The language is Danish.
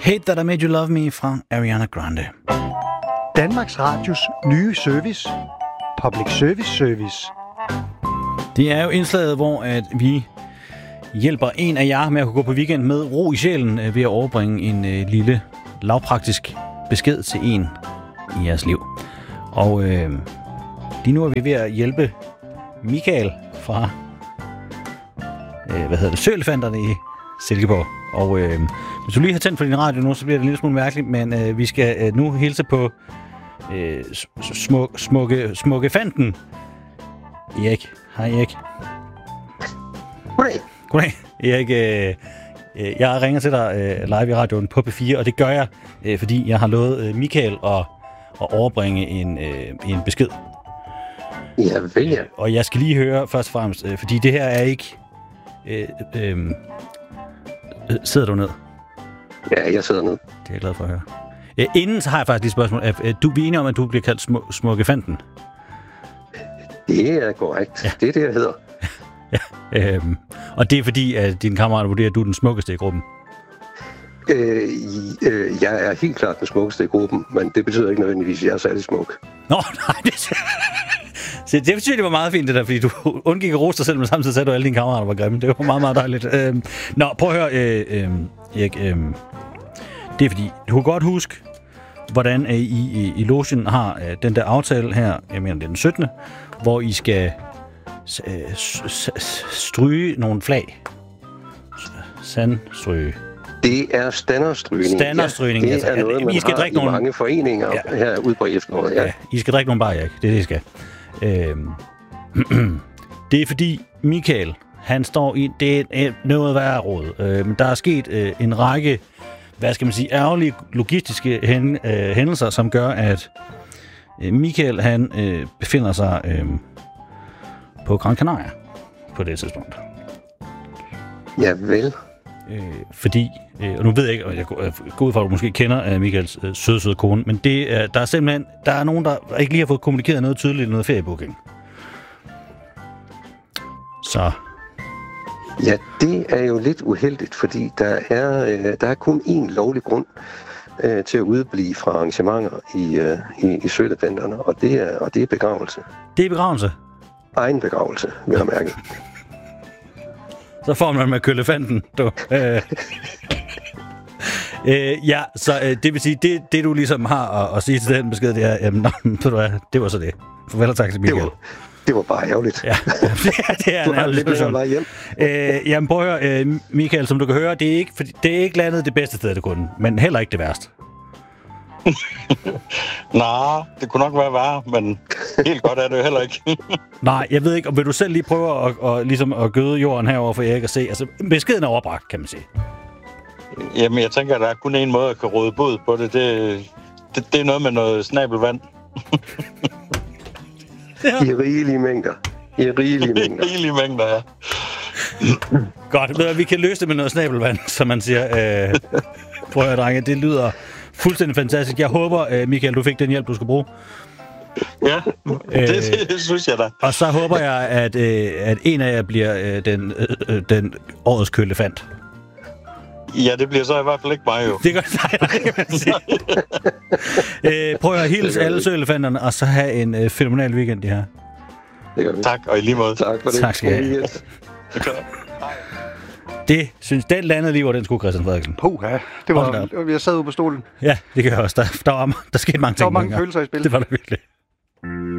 Hate That I Made You Love Me fra Ariana Grande. Danmarks Radios nye service. Public Service. Det er jo indslaget, hvor at vi hjælper en af jer med at kunne gå på weekend med ro i sjælen ved at overbringe en lille lavpraktisk besked til en i jeres liv. Og lige nu er vi ved at hjælpe Michael fra Søelefanterne i Silkeborg. Og hvis du lige har tændt for din radio nu, så bliver det en lille smule mærkeligt, men vi skal nu hilse på smukke fanten. Erik. Hej Erik. Goddag. Erik, jeg ringer til dig live i radioen på P4, og det gør jeg, fordi jeg har lovet Michael at overbringe en besked. Ja, vel ja. Og jeg skal lige høre først og fremmest, fordi det her er ikke... sidder du ned? Ja, jeg sidder ned. Det er jeg glad for at høre. Inden så har jeg faktisk et spørgsmål. Du er enige om, at du bliver kaldt smukkefanten? Det er korrekt. Ja. Det er det, jeg hedder. Ja. Og det er fordi, at dine kammerater vurderer, at du er den smukkeste i gruppen? Jeg er helt klart den smukkeste i gruppen, men det betyder ikke nødvendigvis, at jeg er særlig smuk. Nå, nej, det synes jeg, det var meget fint, det der, fordi du undgik at rose dig selv, men samtidig sagde du, at alle dine kammerater var grimme. Det var meget, meget dejligt. Nå, prøv at høre, Erik. Det er fordi, du kan godt huske, hvordan I logen har den der aftale her, jeg mener, det er den 17., hvor I skal stryge nogle flag. Sandstryge. Det er standardstrygning. Standardstrygning, ja. Det er noget, man har i mange foreninger her ude på efteråret. Ja. I skal drikke nogle bajer, Erik. Det er det, I skal. Det er fordi Michael, han står i... Det er noget værre råd. Men der er sket en række, hvad skal man sige, ærgerlige logistiske hændelser, som gør, at Michael, han befinder sig på Gran Canaria på det tidspunkt. Ja, vel. Fordi, og nu ved jeg ikke, og jeg går ud fra, at du måske kender Michaels søde kone, men der er simpelthen, der er nogen, der ikke lige har fået kommunikeret noget tydeligt i noget feriebooking. Så. Ja, det er jo lidt uheldigt, fordi der er kun én lovlig grund til at udeblive fra arrangementer i Søelefanterne, og det er begravelse. Det er begravelse? Egen begravelse, vil jeg mærke. Så får man med kølefanten, du. Ja, så det vil sige, det du ligesom har at sige til den besked, det er, jamen, det var så det. Farvel og tak til Michael. Det var bare ærgerligt. Ja, det er en ærgerlig situation. Jamen prøv at høre, Michael, som du kan høre, det er ikke landet det bedste sted, det kunne, men heller ikke det værste. Nej, det kunne nok være værre, men helt godt er det jo heller ikke. Nej, jeg ved ikke, om vil du selv lige prøve at gøde jorden herover for Erik og se, altså beskeden er overbragt, kan man sige. Jamen, jeg tænker, at der er kun en måde at kan råde bod på det. Det er noget med noget snabelvand. Ja. I rigelige mængder. I rigelige mængder, ja. Godt, vi kan løse det med noget snabelvand, som man siger. Prøv at høre, drenge, det lyder fuldstændig fantastisk. Jeg håber, Michael, du fik den hjælp, du skal bruge. Ja, det synes jeg da. Og så håber jeg, at en af jer bliver den årets kølefant. Ja, det bliver så i hvert fald ikke mig jo. Det gør nej, kan man sige. Prøv at hilse alle søelefanterne, og så have en fænomenal weekend, de her. Det gør vi. Tak, og i lige måde. Tak for det. Tak skal I have. Det synes den landede lige, hvor den skulle, Christian Frederiksen. Puha, jeg sad ude på stolen. Ja, det gør jeg også. Der skete mange ting. Der var mange følelser i spil. Det var der virkelig.